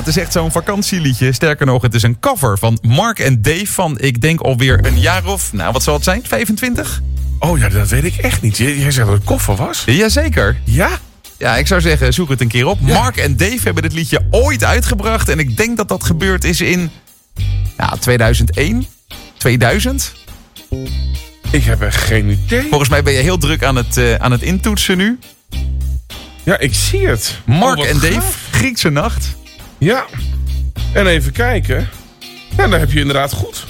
het is echt zo'n vakantieliedje. Sterker nog, het is een cover van Mark en Dave van, ik denk alweer een jaar of, nou wat zal het zijn, 25? Oh ja, dat weet ik echt niet. Jij zegt dat het koffer was? Jazeker. Ja? Ja, ik zou zeggen, zoek het een keer op. Ja. Mark en Dave hebben dit liedje ooit uitgebracht. En ik denk dat dat gebeurd is in 2001, 2000. Ik heb echt geen idee. Volgens mij ben je heel druk aan het intoetsen nu. Ja, ik zie het. Mark en Dave, Griekse Nacht. Ja. En even kijken. Ja, dan heb je inderdaad goed.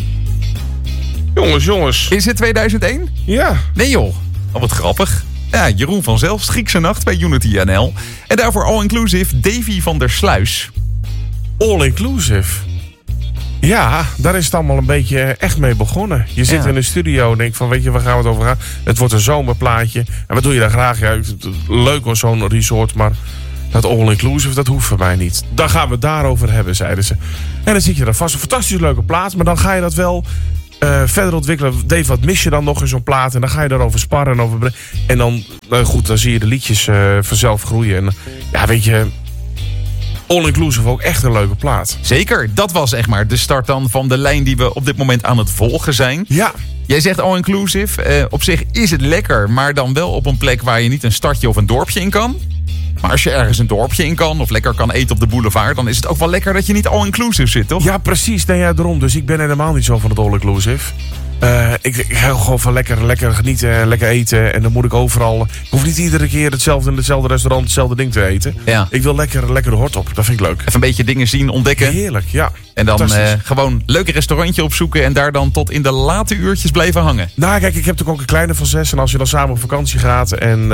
Jongens. Is het 2001? Ja. Nee joh. Oh, wat grappig. Ja, Jeroen van Zelfs, Griekse Nacht bij Unity NL. En daarvoor All Inclusive, Davy van der Sluis. All Inclusive. Ja, daar is het allemaal een beetje echt mee begonnen. Je zit in de studio en denkt van, weet je, waar gaan we het over gaan? Het wordt een zomerplaatje. En wat doe je daar graag? Ja, leuk hoor, zo'n resort, maar dat all-inclusive, dat hoeft voor mij niet. Dan gaan we het daarover hebben, zeiden ze. En dan zit je daar vast, een fantastisch leuke plaats, maar dan ga je dat wel verder ontwikkelen. Dave, wat mis je dan nog in zo'n plaat? En dan ga je daarover sparren. En dan, dan zie je de liedjes vanzelf groeien. En ja, weet je, all-inclusive ook echt een leuke plaat. Zeker, dat was echt maar de start dan van de lijn die we op dit moment aan het volgen zijn. Ja. Jij zegt all-inclusive. Op zich is het lekker, maar dan wel op een plek waar je niet een stadje of een dorpje in kan. Maar als je ergens een dorpje in kan of lekker kan eten op de boulevard, dan is het ook wel lekker dat je niet all-inclusive zit, toch? Ja, precies. Nee, ja, daarom. Dus ik ben helemaal niet zo van het all-inclusive. Ik hou gewoon van lekker genieten, lekker eten. En dan moet ik overal... Ik hoef niet iedere keer hetzelfde in hetzelfde restaurant hetzelfde ding te eten. Ja. Ik wil lekker de hort op. Dat vind ik leuk. Even een beetje dingen zien, ontdekken. Heerlijk, ja. En dan gewoon een leuk restaurantje opzoeken en daar dan tot in de late uurtjes blijven hangen. Nou, kijk, ik heb natuurlijk ook een kleine van 6. En als je dan samen op vakantie gaat en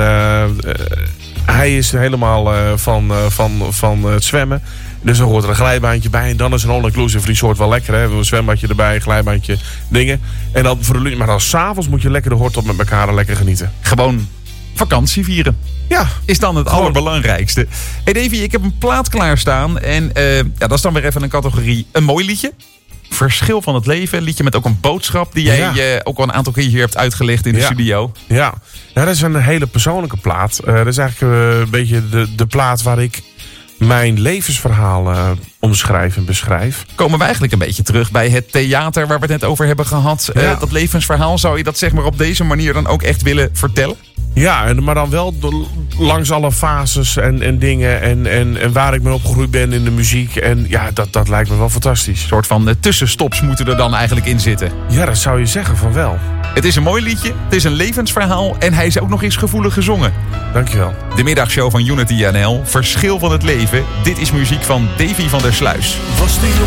hij is helemaal van het zwemmen. Dus dan hoort er een glijbaantje bij. En dan is een all-inclusive resort wel lekker. Hè? Een zwembadje erbij, glijbaantje, dingen. En dan maar dan 's avonds moet je lekker de hort op met elkaar en lekker genieten. Gewoon vakantie vieren. Ja. Is dan het allerbelangrijkste. Hey Davy, ik heb een plaat klaarstaan. En dat is dan weer even een categorie. Een mooi liedje. Verschil van het leven. Een liedje met ook een boodschap die jij ook al een aantal keer hier hebt uitgelegd in de studio. Ja, dat is een hele persoonlijke plaat. Dat is eigenlijk een beetje de plaat waar ik mijn levensverhaal omschrijf en beschrijf. Komen we eigenlijk een beetje terug bij het theater waar we het net over hebben gehad. Dat levensverhaal, zou je dat zeg maar op deze manier dan ook echt willen vertellen? Ja, maar dan wel langs alle fases en dingen en waar ik mee opgegroeid ben in de muziek. En ja, dat lijkt me wel fantastisch. Een soort van tussenstops moeten er dan eigenlijk in zitten. Ja, dat zou je zeggen van wel. Het is een mooi liedje, het is een levensverhaal en hij is ook nog eens gevoelig gezongen. Dankjewel. De middagshow van Unity NL, Verschil van het leven. Dit is muziek van Davy van der Sluis.